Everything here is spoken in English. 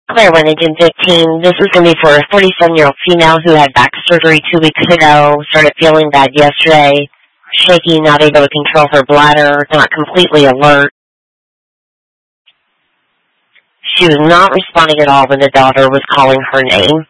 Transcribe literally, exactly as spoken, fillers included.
Claire Wenigan, fifteen. This is going to be for a forty-seven-year-old female who had back surgery two weeks ago, started feeling bad yesterday, shaky, not able to control her bladder, not completely alert. She was not responding at all when the daughter was calling her name.